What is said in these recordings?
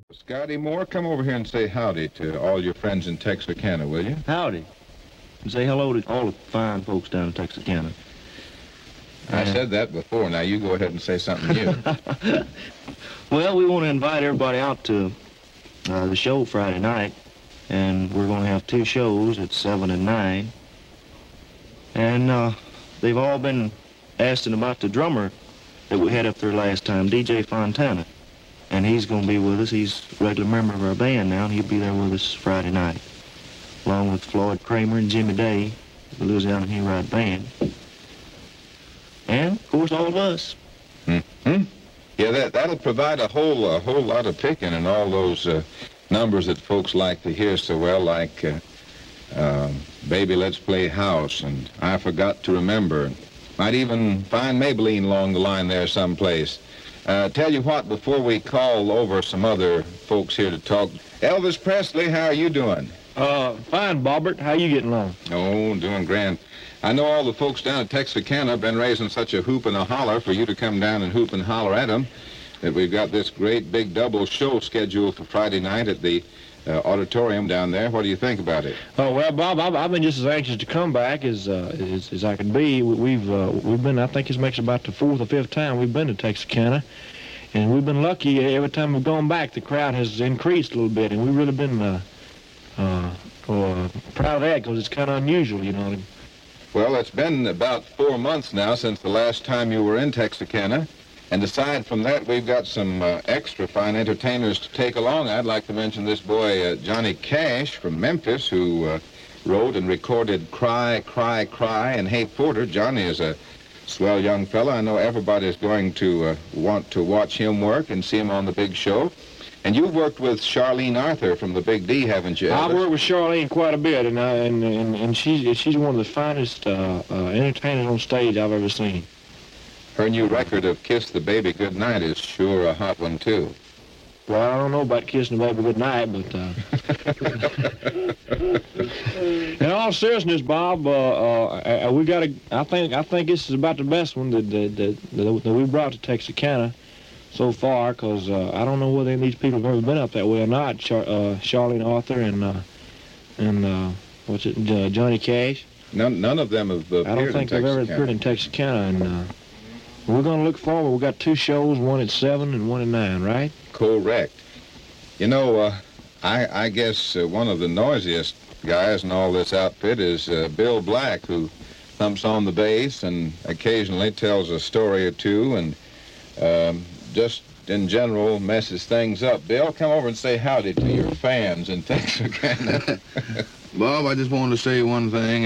Scotty Moore, come over here and say howdy to all your friends in Texarkana, will you? Howdy. And say hello to all the fine folks down in Texarkana. I said that before. Now you go ahead and say something new. Well, we want to invite everybody out to the show Friday night. And we're going to have two shows at 7 and 9. And they've all been asking about the drummer that we had up there last time, DJ Fontana. And he's going to be with us. He's a regular member of our band now, and he'll be there with us Friday night, along with Floyd Kramer and Jimmy Day, the Louisiana Hayride Band. And, of course, all of us. Mm-hmm. Yeah, that'll provide a whole lot of picking and all those numbers that folks like to hear so well, like Baby, Let's Play House, and I Forgot to Remember. Might even find Maybelline along the line there someplace. Tell you what, before we call over some other folks here to talk, Elvis Presley, how are you doing? Fine, Bobbert. How you getting along? Oh, doing grand. I know all the folks down at Texarkana have been raising such a hoop and a holler for you to come down and hoop and holler at them that we've got this great big double show scheduled for Friday night at the auditorium down there. What do you think about it? Oh, well, Bob, I've been just as anxious to come back as I could be. We've been, I think this makes about the fourth or fifth time we've been to Texarkana. And we've been lucky. Every time we've gone back, the crowd has increased a little bit. And we've really been proud of that because it's kind of unusual, you know. Well, it's been about 4 months now since the last time you were in Texarkana. And aside from that, we've got some extra fine entertainers to take along. I'd like to mention this boy, Johnny Cash from Memphis, who wrote and recorded Cry, Cry, Cry, and Hey Porter. Johnny is a swell young fella. I know everybody's going to want to watch him work and see him on the big show. And you've worked with Charlene Arthur from the Big D, haven't you, Elvis? I've worked with Charlene quite a bit, and she's one of the finest entertainers on stage I've ever seen. Her new record of Kiss the Baby Goodnight is sure a hot one, too. Well, I don't know about Kissing the Baby Goodnight, but... In all seriousness, Bob, we got to... I think this is about the best one that we brought to Texarkana so far, because I don't know whether these people have ever been up that way or not. Charlene Arthur and what's it, Johnny Cash. None of them have appeared in Texarkana. I don't think they've ever appeared in Texarkana, and... we're going to look forward. We've got two shows, one at 7 and one at 9, right? Correct. You know, I guess one of the noisiest guys in all this outfit is Bill Black, who thumps on the bass and occasionally tells a story or two and just in general messes things up. Bill, come over and say howdy to your fans in Texarkana. Bob, I just wanted to say one thing.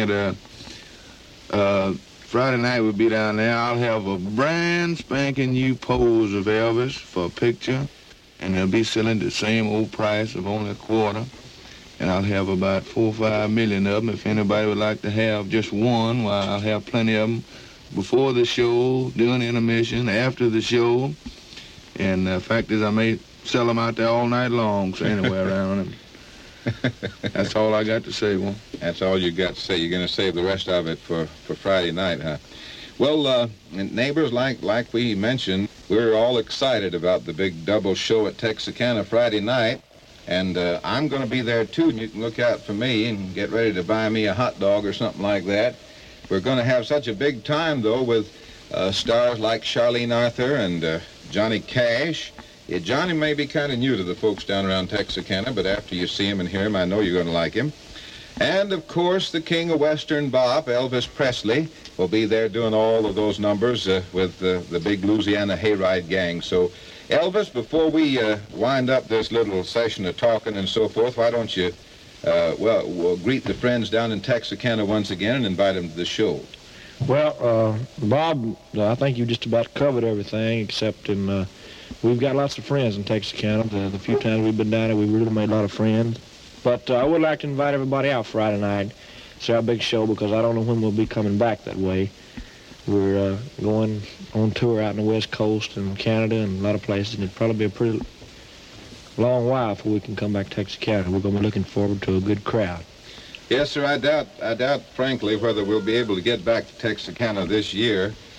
Friday night we'll be down there. I'll have a brand spanking new pose of Elvis for a picture, and they'll be selling the same old price of only a quarter. And I'll have about 4 or 5 million of them. If anybody would like to have just one, well, I'll have plenty of them before the show, during the intermission, after the show. And the fact is I may sell them out there all night long, so anywhere around them. That's all I got to say, Well. That's all you got to say. You're going to save the rest of it for Friday night, huh? Well, neighbors, like we mentioned, we're all excited about the big double show at Texarkana Friday night. And I'm going to be there, too, and you can look out for me and get ready to buy me a hot dog or something like that. We're going to have such a big time, though, with stars like Charlene Arthur and Johnny Cash. Yeah, Johnny may be kind of new to the folks down around Texarkana, but after you see him and hear him, I know you're going to like him. And, of course, the king of Western bop, Elvis Presley, will be there doing all of those numbers with the big Louisiana Hayride gang. So, Elvis, before we wind up this little session of talking and so forth, why don't you, we'll greet the friends down in Texarkana once again and invite them to the show. Well, Bob, I think you just about covered everything, except in... we've got lots of friends in Texarkana. The few times we've been down there, we've really made a lot of friends. But I would like to invite everybody out Friday night to see our big show, because I don't know when we'll be coming back that way. We're going on tour out in the West Coast and Canada and a lot of places, and it'll probably be a pretty long while before we can come back to Texarkana. We're going to be looking forward to a good crowd. Yes, sir. I doubt, frankly, whether we'll be able to get back to Texarkana this year.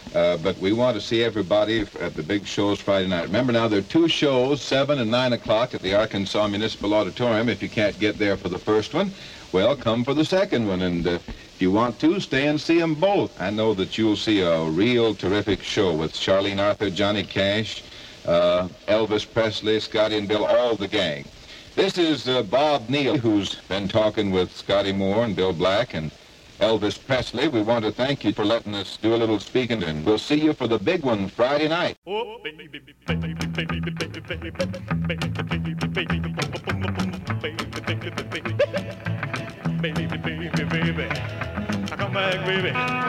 But we want to see everybody at the big shows Friday night. Remember now, there are 2 shows, 7 and 9 o'clock at the Arkansas Municipal Auditorium. If you can't get there for the first one, well, come for the second one. And if you want to, stay and see them both. I know that you'll see a real terrific show with Charlene Arthur, Johnny Cash, Elvis Presley, Scotty and Bill, all the gang. This is Bob Neal, who's been talking with Scotty Moore and Bill Black and Elvis Presley. We want to thank you for letting us do a little speaking, and we'll see you for the big one Friday night. Oh, baby, baby, baby, baby, baby, baby, baby, baby, baby, baby, baby, come back, baby.